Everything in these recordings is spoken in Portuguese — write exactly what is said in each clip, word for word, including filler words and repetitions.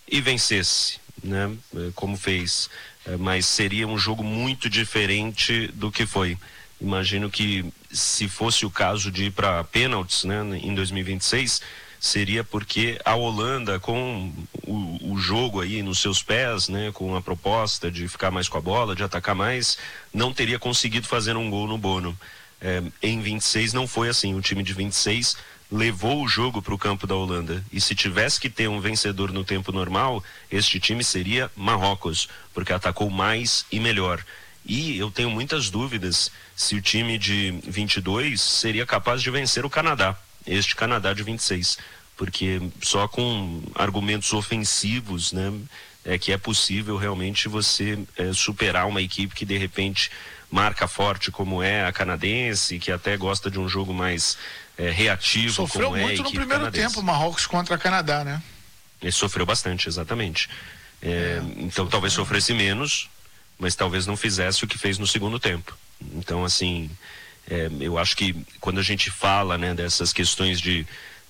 e vencesse, né? Como fez. Mas seria um jogo muito diferente do que foi. Imagino que se fosse o caso de ir para pênaltis, né, em dois mil e vinte e seis, seria porque a Holanda, com o, o jogo aí nos seus pés, né, com a proposta de ficar mais com a bola, de atacar mais, não teria conseguido fazer um gol no Bono. É, em vinte e seis não foi assim. O time de vinte e seis levou o jogo para o campo da Holanda. E se tivesse que ter um vencedor no tempo normal, este time seria Marrocos, porque atacou mais e melhor. E eu tenho muitas dúvidas se o time de vinte e dois seria capaz de vencer o Canadá, este Canadá de vinte e seis, porque só com argumentos ofensivos, né, é que é possível realmente você é, superar uma equipe que de repente marca forte como é a canadense, que até gosta de um jogo mais é, reativo. Sofreu como muito é a no equipe primeiro canadense. tempo, Marrocos contra Canadá, né? Ele sofreu bastante, exatamente. É, é, então sofreu. Talvez sofresse menos, mas talvez não fizesse o que fez no segundo tempo. Então, assim, é, eu acho que quando a gente fala, né, dessas questões de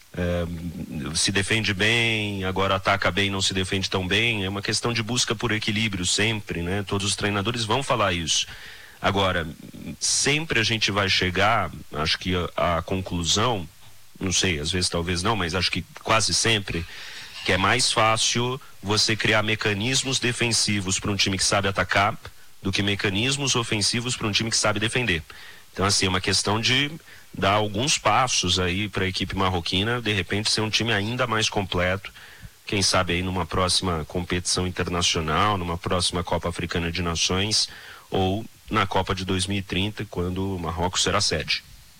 é, se defende bem, agora ataca bem, não se defende tão bem, é uma questão de busca por equilíbrio sempre, né? Todos os treinadores vão falar isso. Agora, sempre a gente vai chegar, acho que a, a conclusão, não sei, às vezes talvez não, mas acho que quase sempre, que é mais fácil você criar mecanismos defensivos para um time que sabe atacar do que mecanismos ofensivos para um time que sabe defender. Então, assim, é uma questão de dar alguns passos aí para a equipe marroquina, de repente ser um time ainda mais completo, quem sabe aí numa próxima competição internacional, numa próxima Copa Africana de Nações, ou na Copa de dois mil e trinta, quando o Marrocos será sede.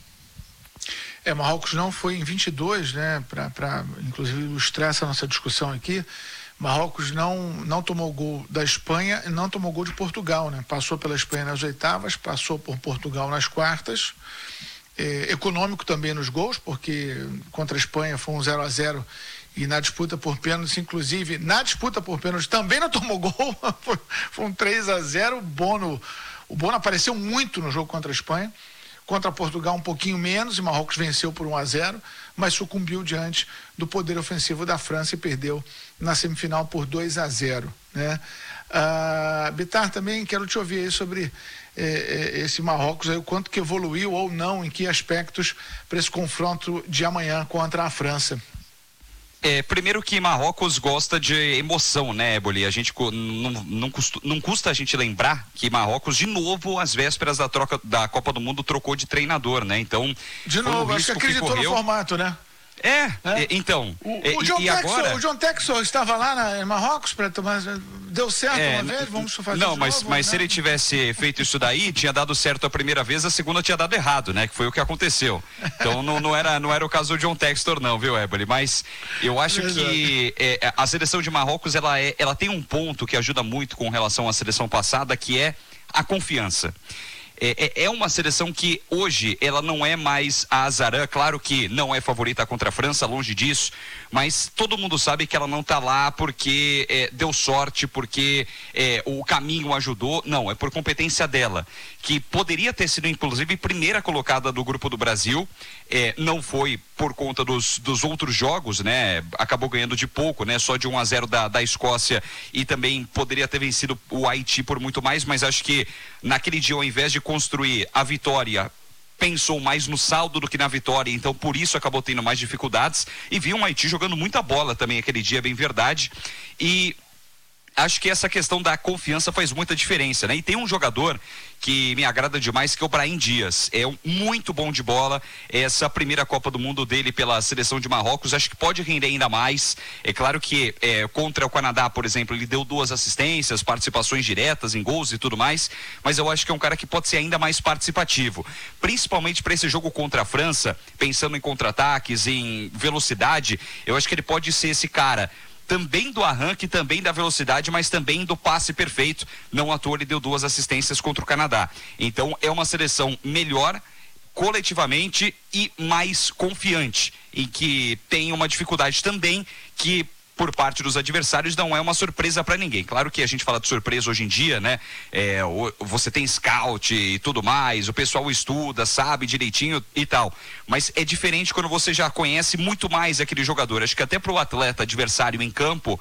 É, Marrocos não foi em vinte e dois, né, para inclusive ilustrar essa nossa discussão aqui. Marrocos não, não tomou gol da Espanha e não tomou gol de Portugal, né? Passou pela Espanha nas oitavas, passou por Portugal nas quartas. É, econômico também nos gols, porque contra a Espanha foi um zero a zero e na disputa por pênaltis, inclusive, na disputa por pênaltis também não tomou gol, foi, foi um três a zero. O Bono, o Bono apareceu muito no jogo contra a Espanha. Contra Portugal um pouquinho menos, e Marrocos venceu por um a zero, mas sucumbiu diante do poder ofensivo da França e perdeu na semifinal por dois a zero, né? Ah, Bitar, também quero te ouvir aí sobre eh, esse Marrocos, aí, o quanto que evoluiu ou não, em que aspectos, para esse confronto de amanhã contra a França. É, primeiro que Marrocos gosta de emoção, né, Eboli? A gente não, não, custa, não custa a gente lembrar que Marrocos, de novo, às vésperas da troca da Copa do Mundo, trocou de treinador, né? Então, de novo, um acho que acreditou que correu... no formato, né? É, é, então. O, é, o, John e Texel, agora... o John Texel estava lá na, em Marrocos para tomar. Deu certo é, uma vez? Vamos fazer Não, de mas, novo, mas né? se ele tivesse feito isso daí, tinha dado certo a primeira vez, a segunda tinha dado errado, né? Que foi o que aconteceu. Então não, não, era, não era o caso do John Textor, não, viu, Eboli? Mas eu acho Exato. que é, a seleção de Marrocos, ela, é, ela tem um ponto que ajuda muito com relação à seleção passada, que é a confiança. É, é uma seleção que hoje ela não é mais a azarã, claro que não é favorita contra a França, longe disso, mas todo mundo sabe que ela não está lá porque é, deu sorte, porque é, o caminho ajudou, não, é por competência dela, que poderia ter sido inclusive primeira colocada do grupo do Brasil, é, não foi por conta dos, dos outros jogos, né, acabou ganhando de pouco, né, só de um a zero da, da Escócia, e também poderia ter vencido o Haiti por muito mais, mas acho que naquele dia, ao invés de construir a vitória, pensou mais no saldo do que na vitória, então por isso acabou tendo mais dificuldades, e viu um Haiti jogando muita bola também aquele dia, bem verdade, e acho que essa questão da confiança faz muita diferença, né? E tem um jogador que me agrada demais, que é o Brahim Dias, é um muito bom de bola, essa primeira Copa do Mundo dele pela seleção de Marrocos, acho que pode render ainda mais. É claro que é, contra o Canadá, por exemplo, ele deu duas assistências, participações diretas em gols e tudo mais, mas eu acho que é um cara que pode ser ainda mais participativo, principalmente para esse jogo contra a França, pensando em contra-ataques, em velocidade, eu acho que ele pode ser esse cara também do arranque, também da velocidade, mas também do passe perfeito. Não à toa ele deu duas assistências contra o Canadá. Então é uma seleção melhor coletivamente e mais confiante, em que tem uma dificuldade também que por parte dos adversários não é uma surpresa para ninguém. Claro que a gente fala de surpresa hoje em dia, né? É, você tem scout e tudo mais, o pessoal estuda, sabe direitinho e tal, mas é diferente quando você já conhece muito mais aquele jogador. Acho que até para o atleta adversário em campo